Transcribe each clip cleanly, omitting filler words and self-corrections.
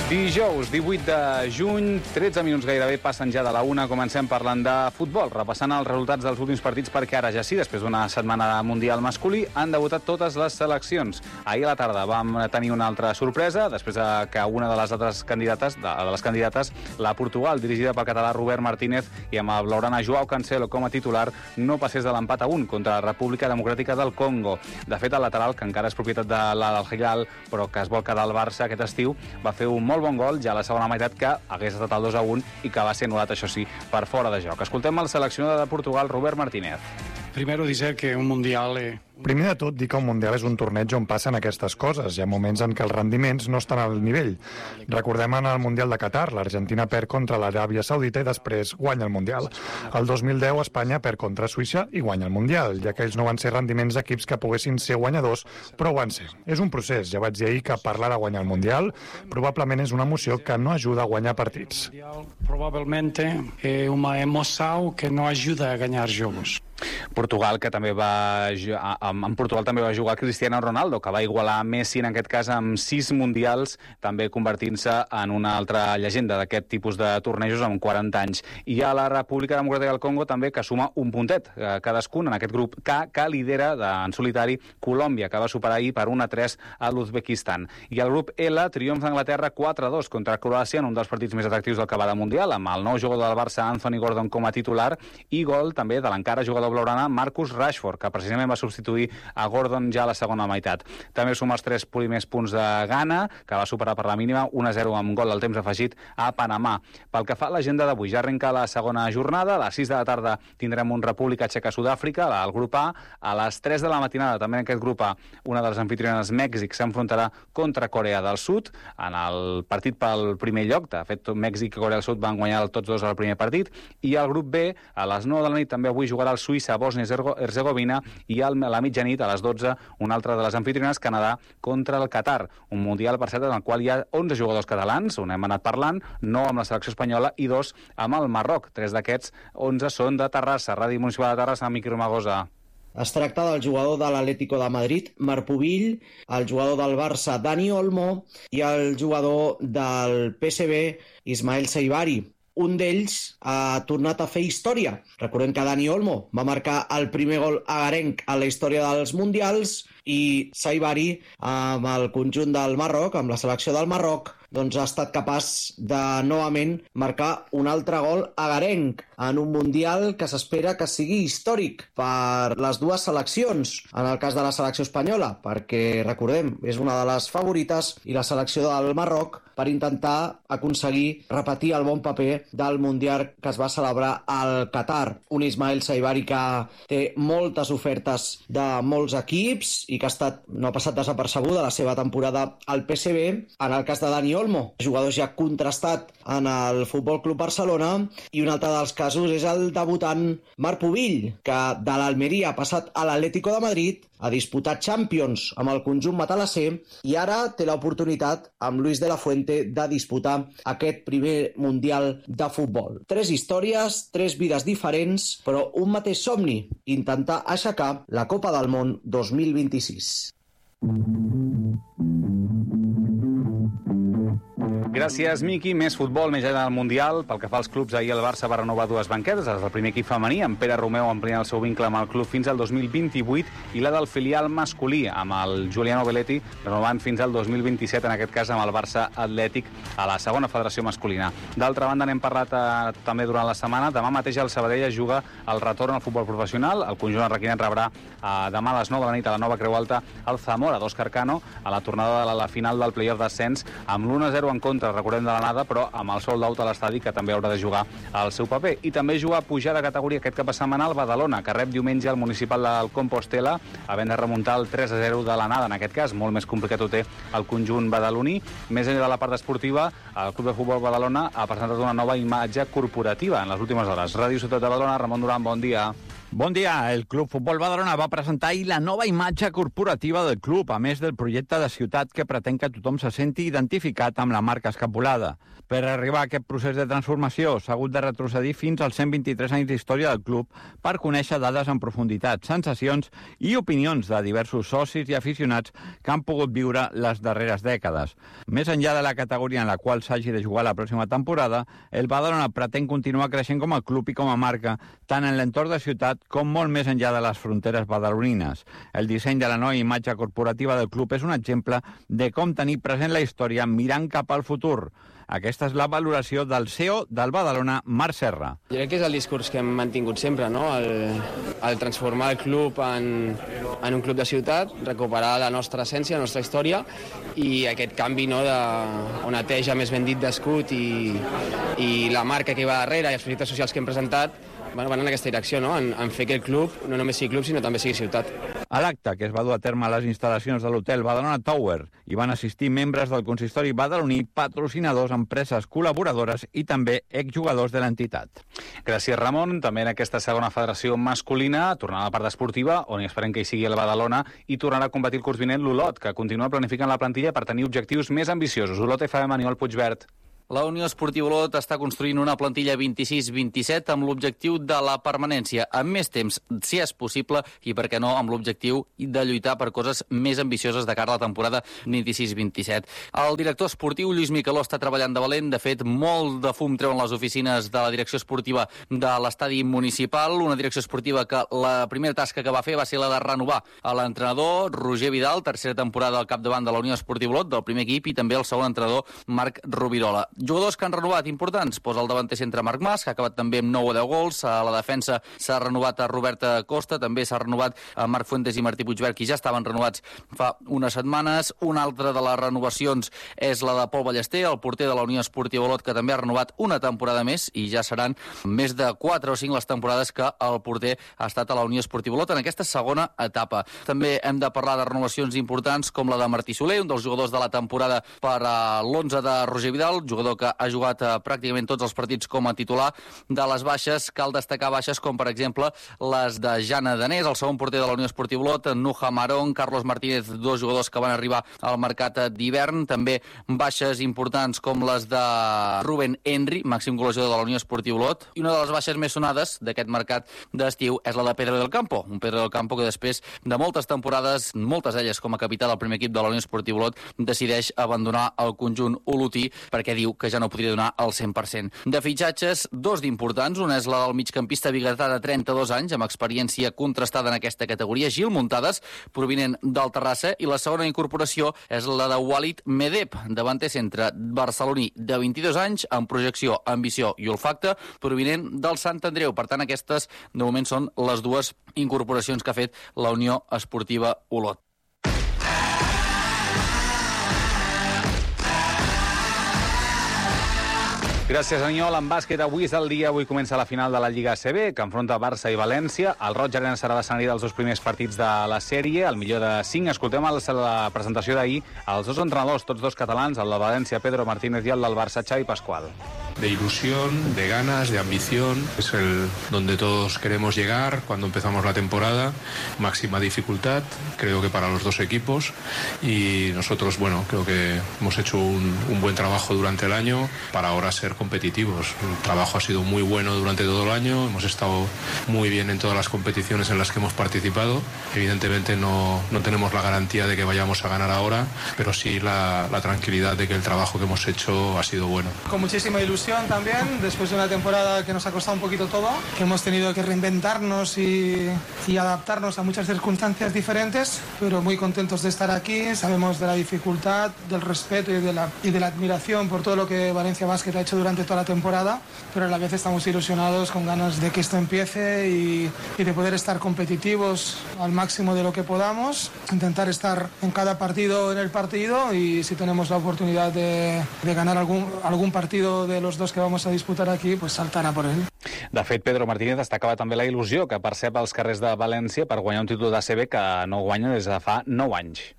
Dijous, 18 de juny, 13 minuts gairebé passen ja de la 1. Comencem parlant de futbol, repassant els resultats dels últims partits, perquè ara ja sí, després d'una setmana mundial masculí, han debutat totes les seleccions. Ahir a la tarda vam tenir una altra sorpresa, després que una de les altres candidates, la Portugal, dirigida pel català Robert Martínez, i amb el blaugrana Joao Cancelo com a titular, no passés de l'empat a 1 contra la República Democràtica del Congo. De fet, el lateral, que encara és propietat de l'Al Hilal, però que es vol quedar al Barça aquest estiu, va fer un molt bon gol ja a la segona meitat, que hagués estat el 2-1 i que va ser anul·lat, això sí, per fora de joc. Escoltem el seleccionador de Portugal, Robert Martínez. Primero dizer que un mundial... Primer de tot, dir que un mundial és un torneig on passen aquestes coses. Hi ha moments en què els rendiments no estan al nivell. Recordem en el Mundial de Qatar, l'Argentina perd contra l'Aràbia Saudita i després guanya el Mundial. El 2010 Espanya perd contra Suïssa i guanya el Mundial, ja que ells no van ser rendiments d'equips que poguessin ser guanyadors, però ho van ser. És un procés. Ja vaig dir ahir que parlar de guanyar el Mundial probablement és una emoció que no ajuda a guanyar partits. Probablement és una emoció que no ajuda a guanyar jocs. Portugal, que també en Portugal també va jugar Cristiano Ronaldo, que va igualar Messi en aquest cas amb 6 mundials, també convertint-se en una altra llegenda d'aquest tipus de tornejos amb 40 anys. I a la República Democràtica del Congo també, que suma un puntet cadascun en aquest grup K, que lidera en solitari Colòmbia, que va superar ahir per 1-3 a l'Uzbekistan. I el grup L, triomf d'Anglaterra 4-2 contra Croàcia en un dels partits més atractius del que va de Mundial, amb el nou jugador del Barça, Anthony Gordon, com a titular, i gol també de l'encara jugador blaugrana Marcus Rashford, que precisament va substituir a Gordon ja a la segona meitat. També suma els 3 primers punts de Ghana, que va superar per la mínima 1-0 amb gol al temps afegit a Panamà. Pel que fa a l'agenda d'avui, ja arrenca la segona jornada. A les 6 de la tarda tindrem un República Txeca-Sud-àfrica, al grup A. A les 3 de la matinada, també en aquest grup A, una de les anfitriones, Mèxic, s'enfrontarà contra Corea del Sud en el partit pel primer lloc. De fet, Mèxic i Corea del Sud van guanyar tots dos al primer partit. I al grup B, a les 9 de la nit, també avui jugarà el Suïssa a Bòsnia-Hercegovina, i a la mitjanit, a les 12, una altra de les anfitriones, Canadà contra el Qatar. Un mundial, per cert, en el qual hi ha 11 jugadors catalans, on hem anat parlant, 9 amb la selecció espanyola i 2 amb el Marroc. 3 d'aquests, 11 són de Terrassa. Ràdio Municipal de Terrassa, Miqui Romagosa. Es tracta del jugador de l'Atlético de Madrid, Marc Pubill, el jugador del Barça, Dani Olmo, i el jugador del PSV, Ismael Saibari. Un d'ells ha tornat a fer història. Recordem que Dani Olmo va marcar el primer gol agarenc a la història dels Mundials, i Saibari, amb el conjunt del Marroc, amb la selecció del Marroc, doncs ha estat capaç de novament marcar un altre gol agarenc en un Mundial que s'espera que sigui històric per les dues seleccions, en el cas de la selecció espanyola, perquè, recordem, és una de les favorites, i la selecció del Marroc per intentar aconseguir repetir el bon paper del Mundial que es va celebrar al Qatar. Un Ismael Saibari que té moltes ofertes de molts equips i que no ha passat desapercebuda la seva temporada al PSV. En el cas de Dani Olmo, jugador ja contrastat en el Futbol Club Barcelona, i un altre dels casos és el debutant Marc Pubill, que de l'Almeria ha passat a l'Atlético de Madrid, ha disputat Champions amb el conjunt matalasser i ara té l'oportunitat amb Luis de la Fuente de disputar aquest primer Mundial de futbol. 3 històries, 3 vides diferents, però un mateix somni: intentar aixecar la Copa del Món 2026. Gràcies, Miqui. Més futbol, més enllà del Mundial. Pel que fa als clubs, ahir el Barça va renovar 2 banquetes. El primer equip femení, amb Pere Romeu ampliant el seu vincle amb el club fins al 2028, i la del filial masculí, amb el Giuliano Belletti, renovant fins al 2027, en aquest cas amb el Barça Atlètic a la segona federació masculina. D'altra banda, n'hem parlat també durant la setmana. Demà mateix el Sabadell juga el retorn al futbol professional. El conjunt arraquinet rebrà demà a les 9 de la nit a la nova Creu Alta el Zamora d'Òscar Cano a la tornada de la final del playoff d'ascens, amb l'1-0 en contra, recordem, de l'anada, però amb el sold out a l'estadi, que també haurà de jugar el seu paper. I també juga a pujar de categoria aquest cap de setmana el Badalona, que rep diumenge el municipal del Compostela, havent de remuntar el 3-0 de l'anada. En aquest cas, molt més complicat ho té el conjunt badaloní. Més enllà de la part esportiva, el Club de Futbol Badalona ha presentat una nova imatge corporativa en les últimes hores. Ràdio Ciutat de Badalona, Ramon Duran, bon dia. Bon dia. El Club Futbol Badalona va presentar ahir la nova imatge corporativa del club, a més del projecte de ciutat que pretén que tothom se senti identificat amb la marca escapulada. Per arribar a aquest procés de transformació s'ha hagut de retrocedir fins als 123 anys d'història del club per conèixer dades en profunditat, sensacions i opinions de diversos socis i aficionats que han pogut viure les darreres dècades. Més enllà de la categoria en la qual s'hagi de jugar la pròxima temporada, el Badalona pretén continuar creixent com a club i com a marca, tant en l'entorn de ciutat com molt més enllà de les fronteres badalonines. El disseny de la nova imatge corporativa del club és un exemple de com tenir present la història mirant cap al futur. Aquesta és la valoració del CEO del Badalona, Marc Serra. Jo crec que és el discurs que hem mantingut sempre, no? El transformar el club en un club de ciutat, recuperar la nostra essència, la nostra història, i aquest canvi, no, on neteja més ben dit d'escut i la marca que hi va darrere i els projectes socials que hem presentat van en aquesta direcció, no? En fer que el club no només sigui club, sinó també sigui ciutat. A l'acte, que es va dur a terme a les instal·lacions de l'hotel Badalona Tower, hi van assistir membres del consistori badaloní, patrocinadors, empreses col·laboradores i també exjugadors de l'entitat. Gràcies, Ramon. També en aquesta segona federació masculina tornarà a la part esportiva, on hi esperem que hi sigui el Badalona, i tornarà a competir el curs vinent l'Olot, que continua planificant la plantilla per tenir objectius més ambiciosos. Olot FM, Aniol Puigvert. La Unió Esportiva Olot està construint una plantilla 26-27 amb l'objectiu de la permanència, amb més temps, si és possible, i per què no, amb l'objectiu de lluitar per coses més ambicioses de cara a la temporada 26-27. El director esportiu, Lluís Micaló, està treballant de valent. De fet, molt de fum treuen les oficines de la direcció esportiva de l'estadi municipal, una direcció esportiva que la primera tasca que va fer va ser la de renovar a l'entrenador Roger Vidal, tercera temporada al capdavant de la Unió Esportiva Olot, del primer equip, i també el segon entrenador, Marc Rovirola. Jugadors que han renovat importants, el davanter centre Marc Mas, que ha acabat també amb 9 o 10 gols. A la defensa s'ha renovat a Roberta Costa, també s'ha renovat a Marc Fuentes i Martí Puigvert, que ja estaven renovats fa unes setmanes. Una altra de les renovacions és la de Pol Ballester, el porter de la Unió Esportiva Olot, que també ha renovat una temporada més, i ja seran més de 4 o 5 les temporades que el porter ha estat a la Unió Esportiva Olot en aquesta segona etapa. També hem de parlar de renovacions importants com la de Martí Soler, un dels jugadors de la temporada per a l'11 de Roger Vidal, jugador que ha jugat pràcticament tots els partits com a titular. De les baixes, cal destacar baixes com, per exemple, les de Jana Danés, el segon porter de la Unió Esportiva Olot, Nuja Marón, Carlos Martínez, dos jugadors que van arribar al mercat d'hivern. També baixes importants com les de Rubén Henry, màxim golejador de la Unió Esportiva Olot. I una de les baixes més sonades d'aquest mercat d'estiu és la de Pedro del Campo, un Pedro del Campo que després de moltes temporades, moltes d'elles com a capità del primer equip de la Unió Esportiva Olot, decideix abandonar el conjunt olotí perquè diu que ja no podria donar el 100%. De fitxatges, dos d'importants. Un és la del migcampista biguetà de 32 anys, amb experiència contrastada en aquesta categoria, Gil Muntades, provinent del Terrassa, i la segona incorporació és la de Walid Medeb, davanter centre barceloní de 22 anys, amb projecció, ambició i olfacte, provinent del Sant Andreu. Per tant, aquestes, de moment, són les dues incorporacions que ha fet la Unió Esportiva Olot. Gràcies, Aniol. En bàsquet, avui és el dia. Avui comença la final de la Lliga ACB, que enfronta Barça i València. El Roig Arena serà l'escenari dels dos primers partits de la sèrie, el millor de 5. Escoltem la presentació d'ahir als dos entrenadors, tots dos catalans, el de València, Pedro Martínez, i el del Barça, Xavi Pascual. De ilusión, de ganas, de ambición. Es donde todos queremos llegar cuando empezamos la temporada. Máxima dificultad, creo que para los dos equipos. Y nosotros, bueno, creo que hemos hecho un buen trabajo durante el año para ahora ser competitivos. El trabajo ha sido muy bueno durante todo el año. Hemos estado muy bien en todas las competiciones en las que hemos participado. Evidentemente no tenemos la garantía de que vayamos a ganar ahora, pero sí la tranquilidad de que el trabajo que hemos hecho ha sido bueno. Con muchísima ilusión también, después de una temporada que nos ha costado un poquito todo, que hemos tenido que reinventarnos y adaptarnos a muchas circunstancias diferentes, pero muy contentos de estar aquí. Sabemos de la dificultad, del respeto y de la admiración por todo lo que Valencia Basket ha hecho durante toda la temporada, pero a la vez estamos ilusionados, con ganas de que esto empiece y de poder estar competitivos al máximo de lo que podamos, intentar estar en cada partido en el partido, y si tenemos la oportunidad de ganar algún partido de los dos que vamos a disputar aquí, pues saltar a por ell. De fet, Pedro Martínez destacava també la il·lusió que percep als carrers de València per guanyar un títol d'ACB que no guanya des de fa 9 anys.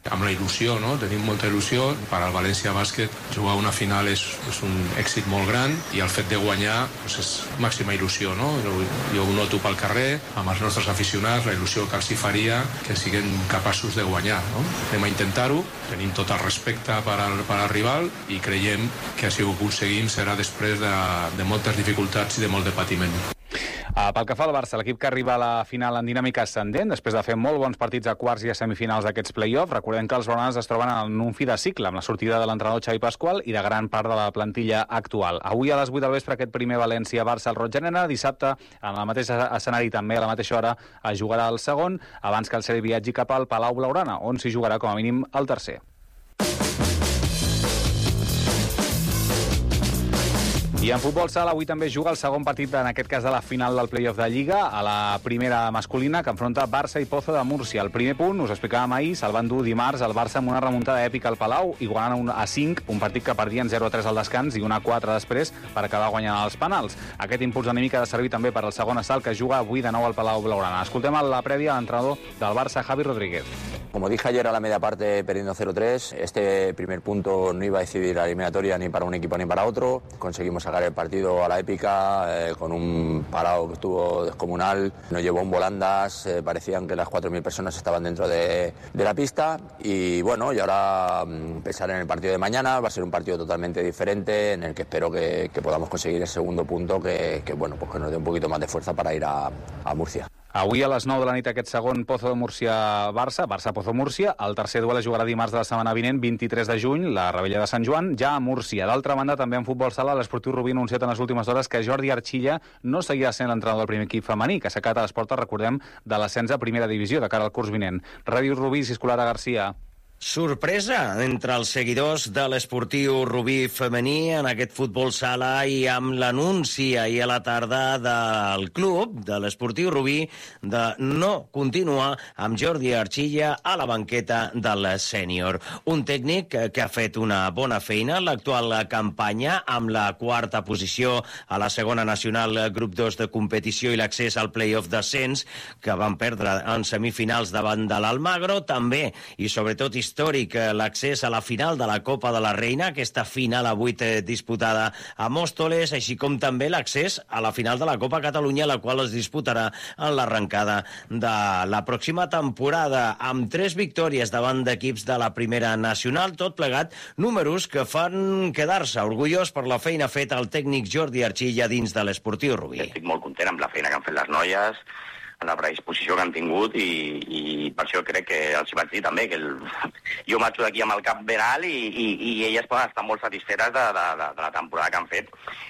amb la il·lusió, no? Tenim molta il·lusió. Per al València Bàsquet jugar una final és un èxit molt gran i el fet de guanyar doncs és màxima il·lusió, no? Jo ho noto pel carrer, amb els nostres aficionats, la il·lusió que els hi faria que siguin capaços de guanyar, no? Anem a intentar-ho, tenim tot el respecte per al rival i creiem que si ho aconseguim serà després de moltes dificultats i de molt de patiment. Pel que fa al Barça, l'equip que arriba a la final en dinàmica ascendent, després de fer molt bons partits a quarts i a semifinals d'aquests play-offs, recordem que els blaugranes es troben en un fi de cicle, amb la sortida de l'entrenador Xavi Pasqual i de gran part de la plantilla actual. Avui a les 8 del vespre aquest primer València-Barça al Roig-Llanera, dissabte, en el mateix escenari també a la mateixa hora es jugarà el segon, abans que el Seri viatgi cap al Palau Blaugrana, on s'hi jugarà com a mínim el tercer. I en futbol sala avui també juga el segon partit, en aquest cas de la final del play-off de Lliga, a la primera masculina, que enfronta Barça i Pozo de Múrcia. El primer punt, us explicàvem ahir, se'l van dur dimarts el Barça amb una remuntada èpica al Palau, igualant a 5, un partit que perdien 0-3 al descans i 1-4 després per acabar guanyant els penals. Aquest impuls anímic ha de servir també per al segon assalt, que juga avui de nou al Palau Blaugrana. Escoltem a la prèvia a l'entrenador del Barça, Javi Rodríguez. Como dije ayer a la media parte perdiendo 0-3, este primer punto no iba a decidir la eliminatoria ni para un equipo ni para otro. Conseguimos sacar el partido a la épica, con un Palau que estuvo descomunal. Nos llevó un volandas, parecían que las 4.000 personas estaban dentro de la pista. Y bueno, y ahora pensar en el partido de mañana, va a ser un partido totalmente diferente, en el que espero que podamos conseguir el segundo punto, que bueno, pues que nos dé un poquito más de fuerza para ir a Murcia. Avui a les 9 de la nit aquest segon Pozo de Múrcia-Barça, Barça-Pozo Múrcia. El tercer duel es jugarà dimarts de la setmana vinent, 23 de juny, la Rebella de Sant Joan, ja a Múrcia. D'altra banda, també en futbol sala, l'Esportiu Rubí ha anunciat en les últimes hores que Jordi Archilla no seguirà sent l'entrenador del primer equip femení, que s'ha quedat a les portes, recordem, de l'ascens a primera divisió de cara al curs vinent. Ràdio Rubí, Ciscolar a Garcia. Sorpresa entre els seguidors de l'Esportiu Rubí femení en aquest futbol sala i amb l'anunci ahir a la tarda del club, de l'Esportiu Rubí, de no continuar amb Jordi Archilla a la banqueta del sènior. Un tècnic que ha fet una bona feina en l'actual campanya amb la quarta posició a la segona nacional grup 2 de competició i l'accés al play-off d'ascens que van perdre en semifinals davant de l'Almagro, també i sobretot històric l'accés a la final de la Copa de la Reina, aquesta final avui disputada a Móstoles, així com també l'accés a la final de la Copa Catalunya, la qual es disputarà en l'arrencada de la pròxima temporada, amb 3 victòries davant d'equips de la primera nacional, tot plegat números que fan quedar-se orgullós per la feina feta al tècnic Jordi Archilla dins de l'Esportiu Rubí. Estic molt content amb la feina que han fet les noies, en la predisposició que han tingut i per això crec que els vaig dir també que jo marxo d'aquí amb el cap ben alt i elles poden estar molt satisfetes de la temporada que han fet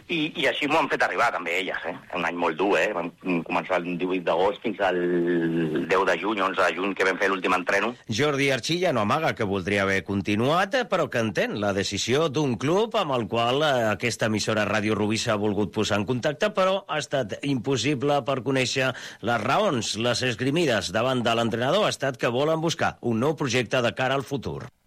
i així m'ho han fet arribar també elles, un any molt dur, vam començar el 18 d'agost fins al 10 de juny, 11 de juny que vam fer l'últim entreno. Jordi Archilla no amaga que voldria haver continuat, però que entén la decisió d'un club amb el qual aquesta emissora Ràdio Rubí s'ha volgut posar en contacte, però ha estat impossible per conèixer les raons. Les esgrimides davant de l'entrenador ha estat que volen buscar un nou projecte de cara al futur.